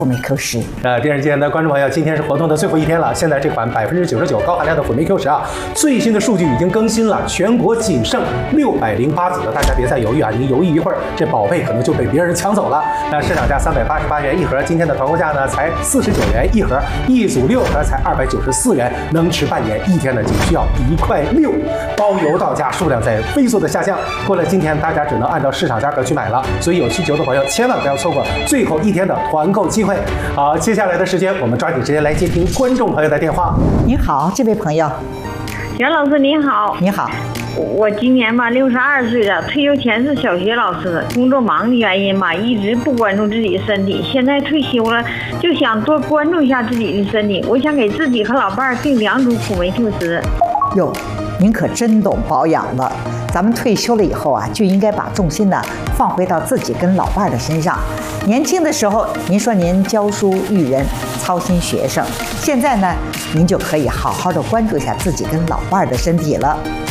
辅酶 Q 十。 电视机前的观众朋友，今天是活动的最后一天了。现在这款99%高含量的辅酶 Q 十啊，最新的数据已经更新了，全国仅剩608组了。大家别再犹豫啊，您犹豫一会儿，这宝贝可能就被别人抢走了。市场价388元一盒，今天的团购价呢才49元一盒，一组6盒才294元，能吃半年，一天呢仅需要1.6块，包邮到家，数量在飞速的下降。过了今天，大家只能按照市场价格去买了，所以有需求的朋友千万不要错过最后一天的团购机会。好，接下来的时间我们抓紧时间来接听观众朋友的电话。 您好，这位朋友。 袁老师您好。 你好。 我今年吧62岁了，退休前是小学老师，工作忙的原因吧，一直不关注自己的身体。现在退休了，就想多关注一下自己的身体。我想给自己和老伴儿订2组辅酶 Q 十。 哟，您可真懂保养了。咱们退休了以后啊，就应该把重心呢放回到自己跟老伴儿的身上。年轻的时候，您说您教书育人，操心学生，现在呢，您就可以好好的关注一下自己跟老伴儿的身体了。